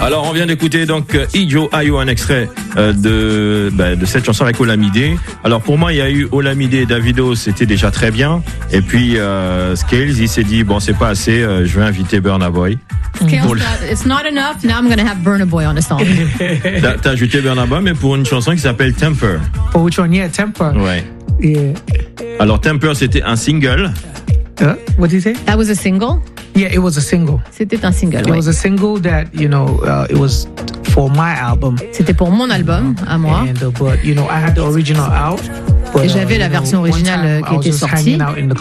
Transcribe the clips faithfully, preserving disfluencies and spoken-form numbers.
Alors, on vient d'écouter donc Ijo Ayo, un extrait euh, de bah, de cette chanson avec Olamide. Alors, pour moi, il y a eu Olamide et Davido, c'était déjà très bien. Et puis euh, Scales, il s'est dit bon, c'est pas assez, euh, je vais inviter Burna Boy. Scales, pour... it's not enough. Now I'm gonna have Burna Boy on the song. T'as, t'as ajouté Burna Boy, mais pour une chanson qui s'appelle Temper. For which one? Yeah, Temper. Ouais. Yeah. Alors Temper, c'était un single. Uh, what did you say? That was a single? Yeah, it was a single. C'était un single, It ouais. was a single that, you know, uh, it was for my album. C'était pour mon album, à moi. And, uh, but, you know, I had the original out. But, Et j'avais uh, la version know, originale qui était sortie.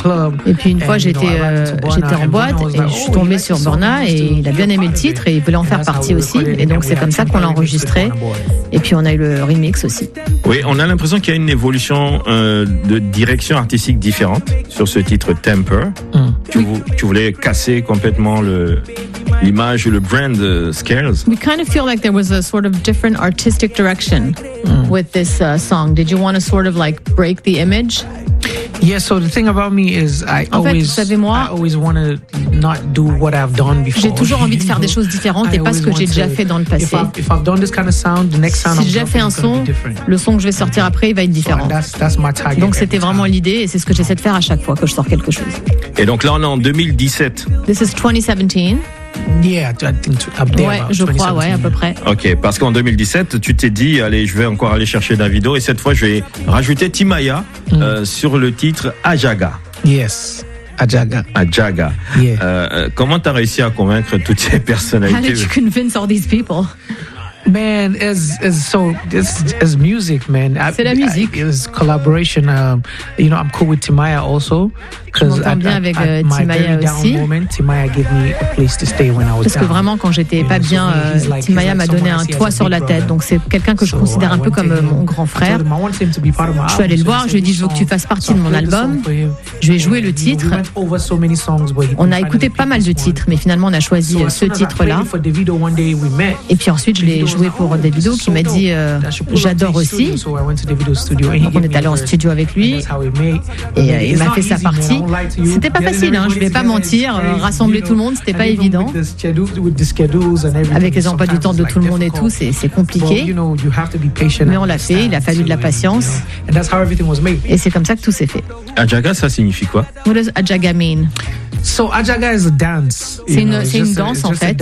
Et puis une fois, j'étais, euh, j'étais en boîte et je suis tombée sur Burna et il a bien aimé le titre et il voulait en faire partie aussi. Et donc c'est comme ça qu'on l'a enregistré. Et puis on a eu le remix aussi. Oui, on a l'impression qu'il y a une évolution euh, de direction artistique différente sur ce titre Temper. Mm. Tu, tu voulais casser complètement le, l'image, le brand uh, Scales. We kind of feel like there was a sort of different artistic direction mm. with this uh, song. Did you want to sort of like break the image? Yeah, so the thing about me is I en fait, always, vous savez, moi, I always want to not do what I've done before. J'ai toujours envie de faire des choses différentes et pas ce que j'ai déjà fait dans le passé. If I've done this kind of sound, the next sound si j'ai déjà fait un son, le son que je vais sortir après, il va être différent. That's, that's my target. Donc c'était vraiment l'idée et c'est ce que j'essaie de faire à chaque fois que je sors quelque chose. Et donc là, on est en deux mille dix-sept. This is twenty seventeen. Yeah, I think up there. Ouais, je crois, ouais, à peu près. Ok, parce qu'en deux mille dix-sept, tu t'es dit, allez, je vais encore aller chercher Davido et cette fois, je vais rajouter Timaya mm. euh, sur le titre Ajaga. Yes. Ajaga. Ajaga. Yeah. Euh, comment t'as réussi à convaincre toutes ces personnalités? How did you convince all these people? Man, as as so this as music, man. C'est la musique. It's collaboration. Um, you know, I'm cool with Timaya also. Je m'entends bien avec euh, Timaya aussi. Moment, Timaya gave me a place to stay when I was Parce que vraiment, quand j'étais pas bien, euh, Timaya m'a donné un toit sur la tête. Donc c'est quelqu'un que je considère un peu comme euh, mon grand frère. Je suis allé le voir, je lui ai dit je veux que tu fasses partie de mon album. Je lui ai joué le titre. On a écouté pas mal de titres, mais finalement on a choisi ce titre-là. Et puis ensuite je l'ai joué pour Davido qui m'a dit euh, j'adore aussi. Donc on est allé en studio avec lui et euh, il m'a fait sa partie. C'était pas facile, hein, je vais pas mentir, euh, rassembler tout le monde, c'était pas évident. Avec les emplois du temps de tout le monde et tout, c'est, c'est compliqué. Mais on l'a fait, il a fallu de la patience. Et c'est comme ça que tout s'est fait. Ajaga, ça signifie quoi? What does Ajaga mean? So Ajaga is a dance. C'est une, c'est une danse en fait.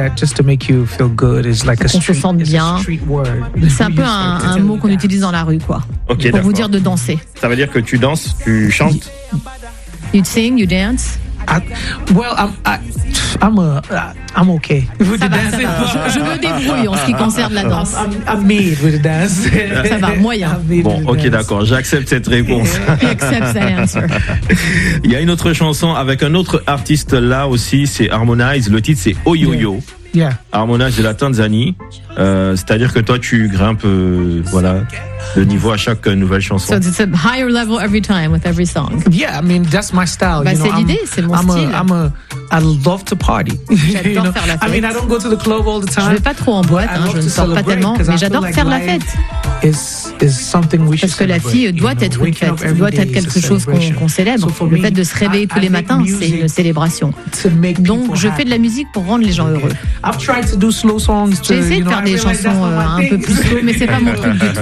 On se sente bien. C'est un peu un, un mot qu'on utilise dans la rue, quoi. Okay, pour d'accord. vous dire de danser. Ça veut dire que tu danses, tu chantes? You sing, you dance. I, well, I'm, I, I'm, a, I'm okay. Ça va, ça va. Je, je me débrouille en ce qui concerne la danse. I'm, I'm made with the dance. Ça va, moyen. Bon, ok, d'accord, j'accepte cette réponse. He accepts that answer. Il y a une autre chanson avec un autre artiste là aussi, c'est Harmonize. Le titre c'est Oyoyo. Yeah. Harmonize de la Tanzanie. Euh, c'est-à-dire que toi, tu grimpes, euh, voilà, de niveau à chaque nouvelle chanson. So it's a higher level every time with every song. Yeah, I mean that's my style. Bah, you c'est know, l'idée, c'est mon I'm style. A, I'm a, I love to party. J'adore you know? faire la fête. I mean, I don't go to the club all the time. Je vais pas trop en boîte, hein, je ne sors pas tellement, mais j'adore faire la fête. Is, is something we Parce que la fille doit être une fête, doit être quelque chose qu'on, qu'on célèbre. Le fait de se réveiller tous les matins, c'est une célébration. Donc je fais de la musique pour rendre les gens heureux. J'ai essayé de faire des chansons euh, un peu plus slow, mais c'est pas mon truc du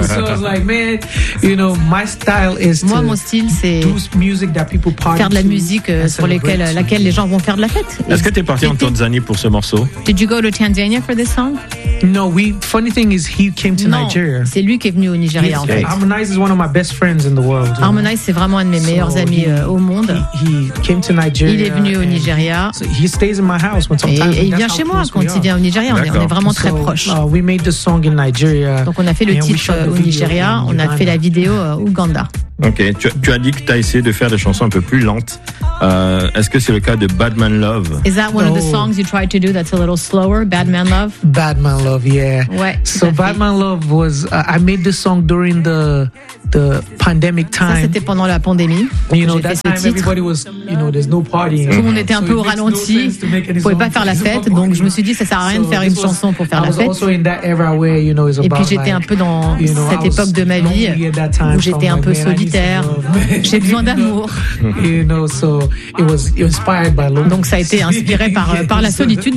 tout. Moi, mon style, c'est faire de la musique euh, sur lesquelles, laquelle les gens vont faire de la fête. Est-ce que tu es parti en Tanzanie pour ce morceau? Did you go to Tanzania for this song? No, we. Funny thing is, he came to non, Nigeria. C'est lui qui est venu au Nigeria en fait. Harmonize is one of my best friends in the world. Harmonize, c'est vraiment un de mes meilleurs amis euh, au monde. He, he came to Nigeria. Il est venu au Nigeria. So he stays in my house when sometimes. Et, et il vient chez moi quand il vient au Nigeria. On est, on est vraiment très proches. So, uh, we made the song in Nigeria. Donc on a fait le titre au Nigeria. On a fait la vidéo au Ouganda. Ok, tu, tu as dit que tu as essayé de faire des chansons un peu plus lentes. Euh, est-ce que c'est le cas de Bad Man Love? Is that one oh. of the songs you tried to do that's a little slower, Bad Man Love? Bad Man Love, yeah. Ouais. So Bad Man Love was, uh, I made this song during the the pandemic time. Ça, c'était pendant la pandémie. You know, that time everybody was, you know, there's no partying. Tout le monde était un so peu au ralenti. On pouvait pas faire la fête, donc je me suis dit ça sert à rien de faire une chanson pour faire la fête. Et puis j'étais un peu dans cette époque de ma vie où j'étais un peu solitaire. J'ai besoin d'amour. Donc ça a été inspiré par par la solitude.